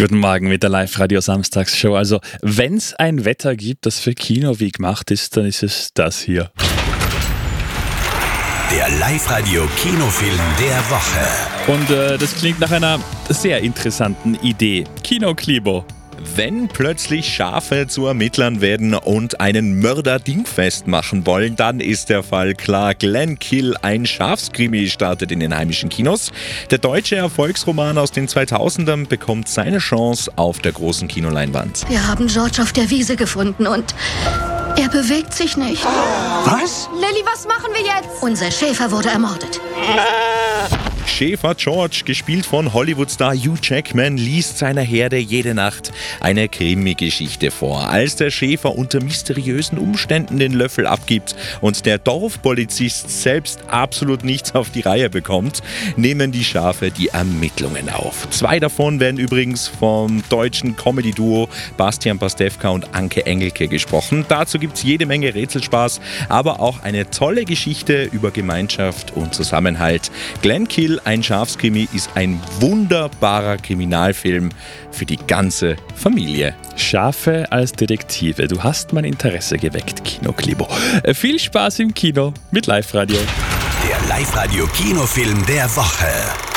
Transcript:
Guten Morgen mit der Live-Radio-Samstagsshow. Also, wenn es ein Wetter gibt, das für Kino wie gemacht ist, dann ist es das hier. Der Live-Radio-Kinofilm der Woche. Und das klingt nach einer sehr interessanten Idee. Kino Klibo. Wenn plötzlich Schafe zu Ermittlern werden und einen Mörder dingfest machen wollen, dann ist der Fall klar. Glenn Kill, ein Schafskrimi, startet in den heimischen Kinos. Der deutsche Erfolgsroman aus den 2000ern bekommt seine Chance auf der großen Kinoleinwand. Wir haben George auf der Wiese gefunden und er bewegt sich nicht. Was? Lilly, was machen wir jetzt? Unser Schäfer wurde ermordet. Schäfer George, gespielt von Hollywood-Star Hugh Jackman, liest seiner Herde jede Nacht eine Krimi-Geschichte vor. Als der Schäfer unter mysteriösen Umständen den Löffel abgibt und der Dorfpolizist selbst absolut nichts auf die Reihe bekommt, nehmen die Schafe die Ermittlungen auf. 2 davon werden übrigens vom deutschen Comedy-Duo Bastian Pastewka und Anke Engelke gesprochen. Dazu gibt es jede Menge Rätselspaß, aber auch eine tolle Geschichte über Gemeinschaft und Zusammenhalt. Glenn Kill, ein Schafskrimi, ist ein wunderbarer Kriminalfilm für die ganze Familie. Schafe als Detektive. Du hast mein Interesse geweckt, Kino Klibo. Viel Spaß im Kino mit Live-Radio. Der Live-Radio-Kinofilm der Woche.